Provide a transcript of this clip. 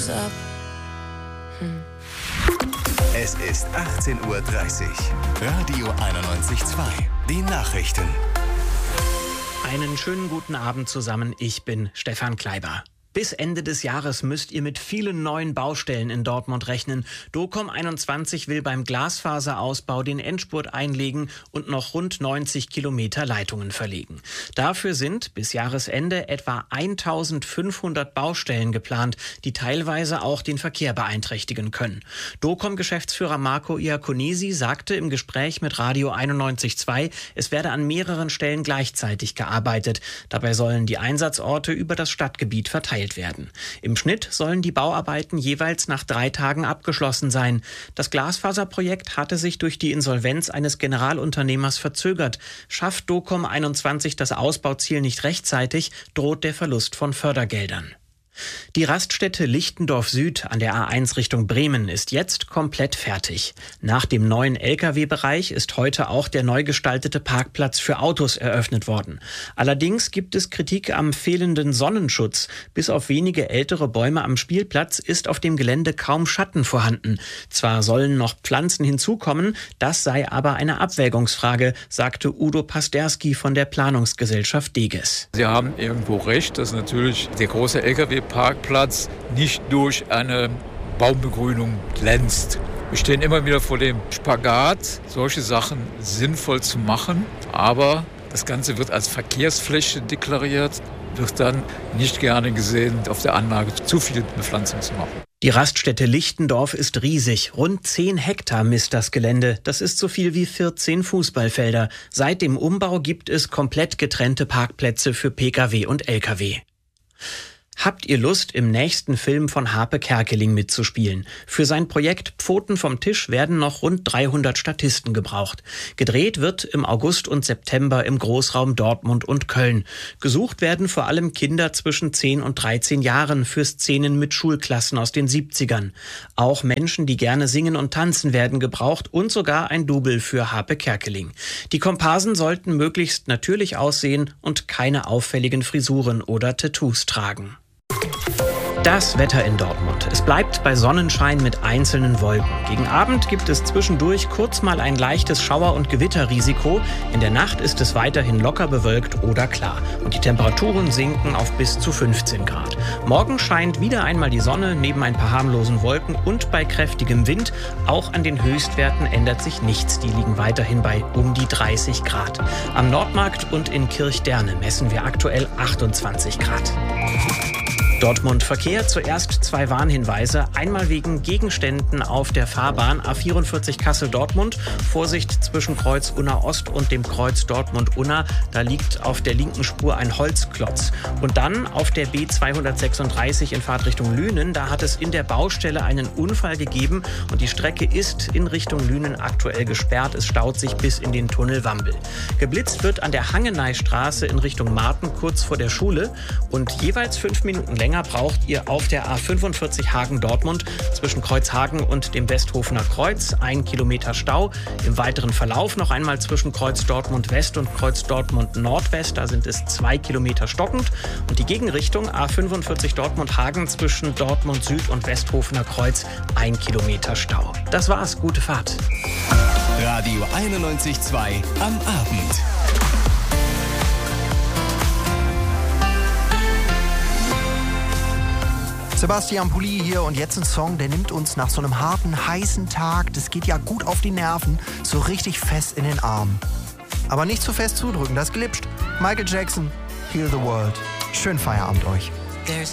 up. Es ist 18:30 Uhr. Radio 91.2. Die Nachrichten. Einen schönen guten Abend zusammen. Ich bin Stefan Kleiber. Bis Ende des Jahres müsst ihr mit vielen neuen Baustellen in Dortmund rechnen. DOCOM21 will beim Glasfaserausbau den Endspurt einlegen und noch rund 90 Kilometer Leitungen verlegen. Dafür sind bis Jahresende etwa 1500 Baustellen geplant, die teilweise auch den Verkehr beeinträchtigen können. DOCOM-Geschäftsführer Marco Iaconisi sagte im Gespräch mit Radio 91.2, es werde an mehreren Stellen gleichzeitig gearbeitet. Dabei sollen die Einsatzorte über das Stadtgebiet verteilt werden. Im Schnitt sollen die Bauarbeiten jeweils nach 3 Tagen abgeschlossen sein. Das Glasfaserprojekt hatte sich durch die Insolvenz eines Generalunternehmers verzögert. Schafft DOCOM21 das Ausbauziel nicht rechtzeitig, droht der Verlust von Fördergeldern. Die Raststätte Lichtendorf Süd an der A1 Richtung Bremen ist jetzt komplett fertig. Nach dem neuen Lkw-Bereich ist heute auch der neu gestaltete Parkplatz für Autos eröffnet worden. Allerdings gibt es Kritik am fehlenden Sonnenschutz. Bis auf wenige ältere Bäume am Spielplatz ist auf dem Gelände kaum Schatten vorhanden. Zwar sollen noch Pflanzen hinzukommen, das sei aber eine Abwägungsfrage, sagte Udo Pasterski von der Planungsgesellschaft Deges. Sie haben irgendwo recht, dass natürlich der große Lkw-Parkplatz nicht durch eine Baumbegrünung glänzt. Wir stehen immer wieder vor dem Spagat, solche Sachen sinnvoll zu machen, aber das Ganze wird als Verkehrsfläche deklariert, wird dann nicht gerne gesehen, auf der Anlage zu viel Bepflanzung zu machen. Die Raststätte Lichtendorf ist riesig. Rund 10 Hektar misst das Gelände. Das ist so viel wie 14 Fußballfelder. Seit dem Umbau gibt es komplett getrennte Parkplätze für Pkw und Lkw. Habt ihr Lust, im nächsten Film von Harpe Kerkeling mitzuspielen? Für sein Projekt Pfoten vom Tisch werden noch rund 300 Statisten gebraucht. Gedreht wird im August und September im Großraum Dortmund und Köln. Gesucht werden vor allem Kinder zwischen 10 und 13 Jahren für Szenen mit Schulklassen aus den 70ern. Auch Menschen, die gerne singen und tanzen, werden gebraucht und sogar ein Double für Harpe Kerkeling. Die Komparsen sollten möglichst natürlich aussehen und keine auffälligen Frisuren oder Tattoos tragen. Das Wetter in Dortmund. Es bleibt bei Sonnenschein mit einzelnen Wolken. Gegen Abend gibt es zwischendurch kurz mal ein leichtes Schauer- und Gewitterrisiko. In der Nacht ist es weiterhin locker bewölkt oder klar. Und die Temperaturen sinken auf bis zu 15 Grad. Morgen scheint wieder einmal die Sonne neben ein paar harmlosen Wolken und bei kräftigem Wind. Auch an den Höchstwerten ändert sich nichts. Die liegen weiterhin bei um die 30 Grad. Am Nordmarkt und in Kirchderne messen wir aktuell 28 Grad. Dortmund Verkehr, zuerst 2 Warnhinweise. Einmal wegen Gegenständen auf der Fahrbahn A44 Kassel-Dortmund. Vorsicht zwischen Kreuz Unna-Ost und dem Kreuz Dortmund-Unna. Da liegt auf der linken Spur ein Holzklotz. Und dann auf der B236 in Fahrtrichtung Lünen. Da hat es in der Baustelle einen Unfall gegeben und die Strecke ist in Richtung Lünen aktuell gesperrt. Es staut sich bis in den Tunnel Wambel. Geblitzt wird an der Hangeneystraße in Richtung Marten kurz vor der Schule und jeweils 5 Minuten länger braucht ihr auf der A45 Hagen-Dortmund zwischen Kreuzhagen und dem Westhofener Kreuz 1 Kilometer Stau. Im weiteren Verlauf noch einmal zwischen Kreuz Dortmund West und Kreuz Dortmund Nordwest. Da sind es 2 Kilometer stockend. Und die Gegenrichtung A45 Dortmund-Hagen zwischen Dortmund Süd und Westhofener Kreuz 1 Kilometer Stau. Das war's. Gute Fahrt. Radio 91.2 am Abend. Sebastian Pulli hier und jetzt ein Song, der nimmt uns nach so einem harten, heißen Tag, das geht ja gut auf die Nerven, so richtig fest in den Arm. Aber nicht zu fest zudrücken, das glitscht. Michael Jackson, Heal the World. Schönen Feierabend euch.